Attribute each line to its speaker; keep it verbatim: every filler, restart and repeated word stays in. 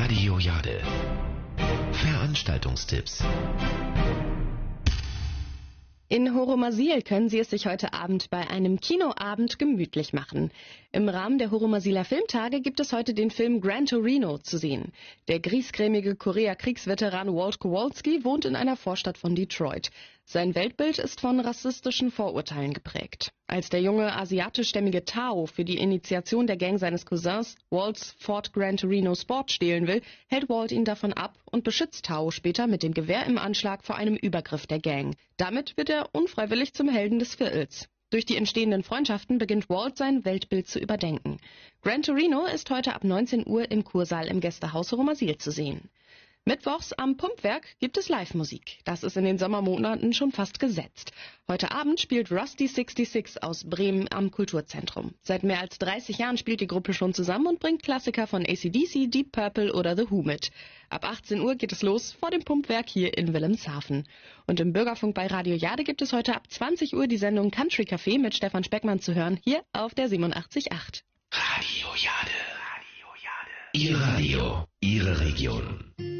Speaker 1: Radio Jade. Veranstaltungstipps.
Speaker 2: In Horomasil können Sie es sich heute Abend bei einem Kinoabend gemütlich machen. Im Rahmen der Horomasiler Filmtage gibt es heute den Film Gran Torino zu sehen. Der griesgrämige Korea-Kriegsveteran Walt Kowalski wohnt in einer Vorstadt von Detroit. Sein Weltbild ist von rassistischen Vorurteilen geprägt. Als der junge asiatischstämmige Tao für die Initiation der Gang seines Cousins Walts Ford Gran Torino Sport stehlen will, hält Walt ihn davon ab und beschützt Tao später mit dem Gewehr im Anschlag vor einem Übergriff der Gang. Damit wird er unfreiwillig zum Helden des Viertels. Durch die entstehenden Freundschaften beginnt Walt sein Weltbild zu überdenken. Gran Torino ist heute ab neunzehn Uhr im Kursaal im Gästehaus Horomasil zu sehen. Mittwochs am Pumpwerk gibt es Live-Musik. Das ist in den Sommermonaten schon fast gesetzt. Heute Abend spielt Rusty sechsundsechzig aus Bremen am Kulturzentrum. Seit mehr als dreißig Jahren spielt die Gruppe schon zusammen und bringt Klassiker von A C D C, Deep Purple oder The Who mit. Ab achtzehn Uhr geht es los vor dem Pumpwerk hier in Wilhelmshaven. Und im Bürgerfunk bei Radio Jade gibt es heute ab zwanzig Uhr die Sendung Country Café mit Stefan Speckmann zu hören, hier auf der siebenundachtzig Komma acht.
Speaker 1: Radio Jade. Radio Jade. Ihr Radio, Ihre Region.